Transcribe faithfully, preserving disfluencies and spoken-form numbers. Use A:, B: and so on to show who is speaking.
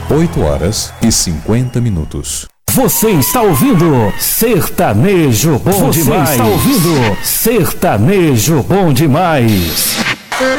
A: oito horas e cinquenta minutos.
B: Você está ouvindo Sertanejo Bom Demais. Você está ouvindo Sertanejo Bom Demais.